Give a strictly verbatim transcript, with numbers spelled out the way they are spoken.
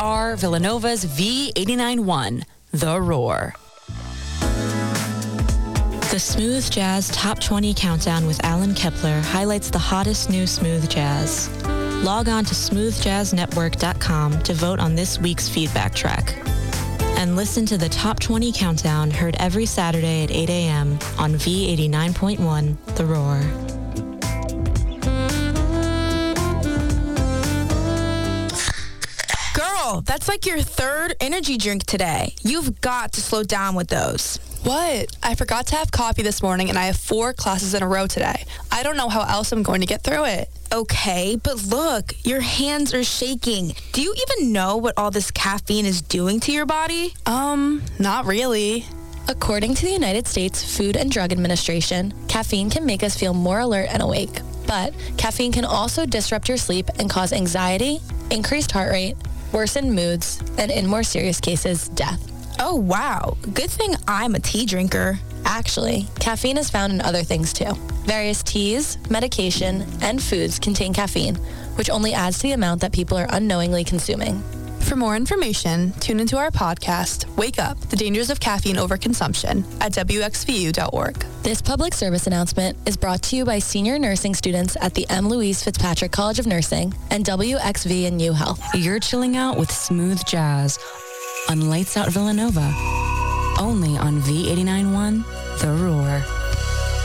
are Villanova's V eighty-nine point one, The Roar. The Smooth Jazz Top twenty Countdown with Alan Kepler highlights the hottest new smooth jazz. Log on to smooth jazz network dot com to vote on this week's feedback track. And listen to the Top twenty Countdown heard every Saturday at eight a.m. on V eighty-nine point one, The Roar. Girl, that's like your third energy drink today. You've got to slow down with those. What? I forgot to have coffee this morning and I have four classes in a row today. I don't know how else I'm going to get through it. Okay, but look, your hands are shaking. Do you even know what all this caffeine is doing to your body? Um, not really. According to the United States Food and Drug Administration, caffeine can make us feel more alert and awake. But caffeine can also disrupt your sleep and cause anxiety, increased heart rate, worsened moods, and in more serious cases, death. Oh, wow. Good thing I'm a tea drinker. Actually, caffeine is found in other things too. Various teas, medication, and foods contain caffeine, which only adds to the amount that people are unknowingly consuming. For more information, tune into our podcast, Wake Up, The Dangers of Caffeine Overconsumption, at W X V U dot org. This public service announcement is brought to you by senior nursing students at the M. Louise Fitzpatrick College of Nursing and W X V and U Health. You're chilling out with smooth jazz on Lights Out Villanova, only on V eighty-nine point one, The Roar.